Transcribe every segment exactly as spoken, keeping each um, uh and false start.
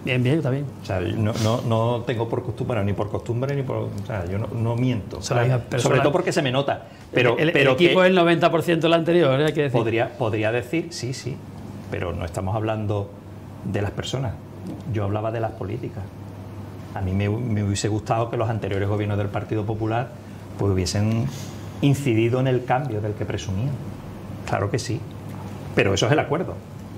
Bien, bien, está bien. O sea, no, no, no tengo por costumbre, ni por costumbre, ni por... O sea, yo no, no miento. Sobre todo porque se me nota. Pero, el, pero el equipo es el noventa por ciento del anterior, ¿eh? Hay que decir. Podría, podría decir, sí, sí, pero no estamos hablando de las personas. Yo hablaba de las políticas. A mí me, me hubiese gustado que los anteriores gobiernos del Partido Popular pues hubiesen incidido en el cambio del que presumían. Claro que sí, pero eso es el acuerdo.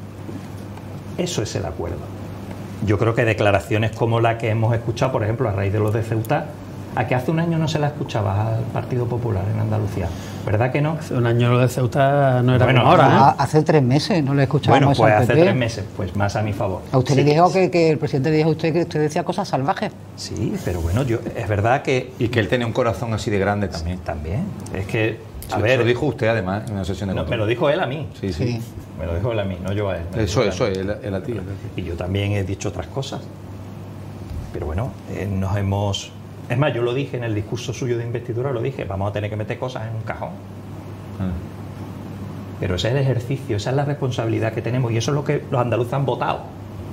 Eso es el acuerdo. Yo creo que declaraciones como la que hemos escuchado, por ejemplo, a raíz de los de Ceuta, a que hace un año no se la escuchaba al Partido Popular en Andalucía, ¿verdad que no? Hace un año lo de Ceuta no era bueno, como ahora, ¿eh? Ah, hace tres meses no le escuchábamos. Bueno, pues al hace P P. tres meses, pues más a mi favor. A usted sí, le dijo sí. que, que el presidente le dijo a usted que usted decía cosas salvajes. Sí, pero bueno, yo es verdad que... Y que él tenía un corazón así de grande también. También, es que... A Se, ver, se lo dijo usted además en una sesión de no, control. me lo dijo él a mí. Sí, sí. Sí. Me lo dijo él a mí, no yo a él. Me Eso, dijo eso, él a mí. él, él a ti. él a ti. Y yo también he dicho otras cosas. Pero bueno, eh, nos hemos... Es más, yo lo dije en el discurso suyo de investidura, lo dije, vamos a tener que meter cosas en un cajón. Ah. Pero ese es el ejercicio, esa es la responsabilidad que tenemos y eso es lo que los andaluces han votado.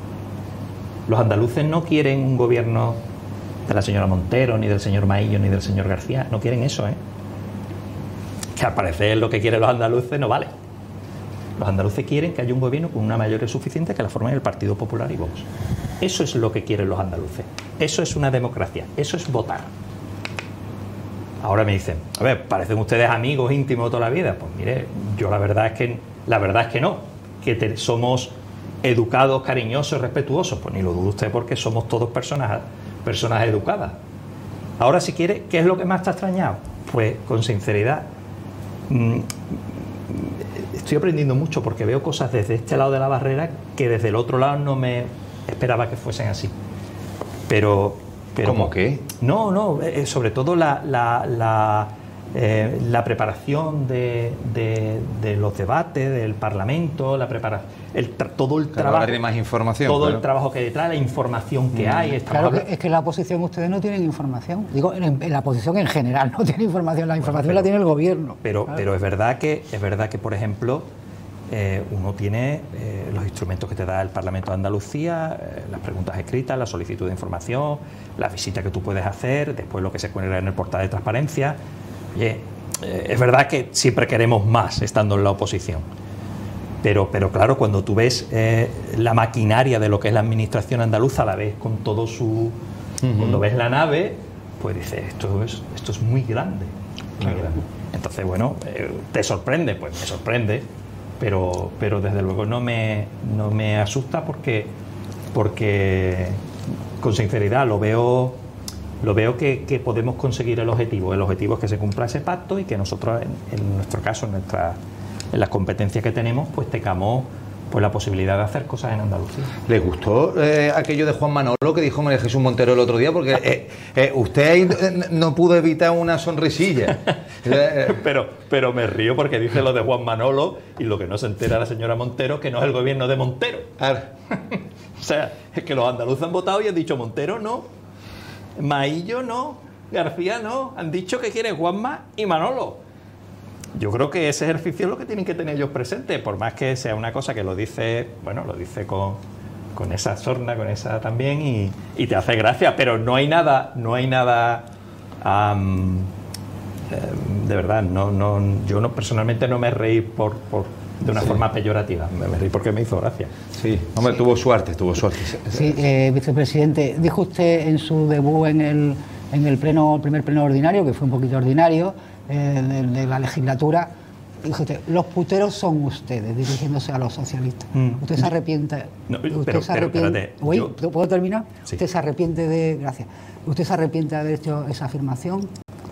Los andaluces no quieren un gobierno de la señora Montero, ni del señor Maillo, ni del señor García. No quieren eso, ¿eh? Que al parecer lo que quieren los andaluces no vale. Los andaluces quieren que haya un gobierno con una mayoría suficiente que la formen el Partido Popular y Vox. Eso es lo que quieren los andaluces. Eso es una democracia. Eso es votar. Ahora me dicen, a ver, parecen ustedes amigos íntimos toda la vida. Pues mire, yo la verdad es que la verdad es que no. Que te, somos educados, cariñosos, respetuosos. Pues ni lo dudo usted porque somos todos personas, personas educadas. Ahora, si quiere, ¿qué es lo que más te ha extrañado? Pues con sinceridad, mmm, estoy aprendiendo mucho porque veo cosas desde este lado de la barrera que desde el otro lado no me esperaba que fuesen así. Pero... pero ¿Cómo qué? No, no, eh, sobre todo la, la, la, eh, la preparación de, de, de los debates, del Parlamento, la prepara, el tra todo el Claro, trabajo... hay más información. Todo claro. el trabajo que hay detrás, la información que Mm. hay... estamos Claro, hablando- que, es que en la oposición ustedes no tienen información. Digo, en, en la oposición en general no tiene información. La información Bueno, pero- la tiene el gobierno. Pero, Claro. pero es verdad que, es verdad que por ejemplo, eh, uno tiene eh, los instrumentos que te da el Parlamento de Andalucía, eh, las preguntas escritas, la solicitud de información, la visita que tú puedes hacer, después lo que se cuelga en el portal de transparencia. Oye, eh, es verdad que siempre queremos más estando en la oposición. Pero, pero claro, cuando tú ves eh, la maquinaria de lo que es la administración andaluza, la ves con todo su... Uh-huh. Cuando ves la nave, pues dices, esto es, esto es muy grande. Muy Claro. grande. Entonces, bueno, eh, ¿te sorprende? Pues me sorprende, pero, pero desde luego no me, no me asusta porque, porque con sinceridad lo veo, lo veo que, que podemos conseguir el objetivo. El objetivo es que se cumpla ese pacto y que nosotros, en, en nuestro caso, en, nuestra, en las competencias que tenemos, pues tengamos pues, la posibilidad de hacer cosas en Andalucía. ¿Le gustó eh, aquello de Juan Manolo que dijo María Jesús Montero el otro día? Porque eh, eh, usted ahí eh, no pudo evitar una sonrisilla. Eh, Pero, pero me río porque dice lo de Juan Manolo y lo que no se entera la señora Montero, que no es el gobierno de Montero. ahora, O sea, es que los andaluces han votado y han dicho Montero no, Maillo no, García no, han dicho que quieren Juanma y Manolo. Yo creo que ese ejercicio es lo que tienen que tener ellos presentes, por más que sea una cosa que lo dice, bueno, lo dice con, con esa sorna, con esa también, y, y te hace gracia, pero no hay nada, no hay nada, um, eh, de verdad, no, no, yo no, personalmente no me reí por, por de una Sí. forma peyorativa, me, me reí porque me hizo gracia. sí, hombre, Sí. tuvo suerte, tuvo suerte. Sí, eh, vicepresidente, dijo usted en su debut en el, en el pleno, el primer pleno ordinario, que fue un poquito ordinario, eh, de, de la legislatura, dijo usted, los puteros son ustedes, dirigiéndose a los socialistas. Mm. ¿Usted se arrepiente? No, ¿Usted pero- se pero, arrepiente? espérate, Uy, yo- ¿puedo terminar? Sí. ¿Usted se arrepiente de...? Gracias. ¿Usted se arrepiente de haber hecho esa afirmación?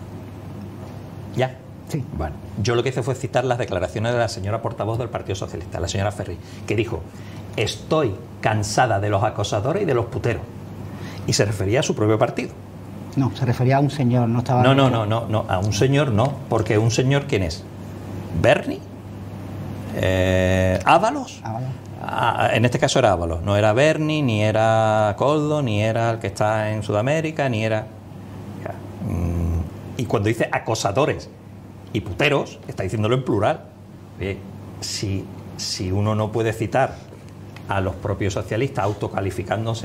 ¿Ya? Sí. Bueno, yo lo que hice fue citar las declaraciones de la señora portavoz del Partido Socialista, la señora Ferri, que dijo, estoy cansada de los acosadores y de los puteros. Y se refería a su propio partido. No, se refería a un señor, no estaba... No, no, no, no, no, a un señor no, porque un señor, ¿quién es? ¿Berni? Eh, ¿Ábalos? Ah, vale. Ah, en este caso era Ábalos, no era Berni, ni era Coldo, ni era el que está en Sudamérica, ni era... Ya, mm, y cuando dice acosadores y puteros, está diciéndolo en plural. Oye, si, si uno no puede citar a los propios socialistas autocalificándose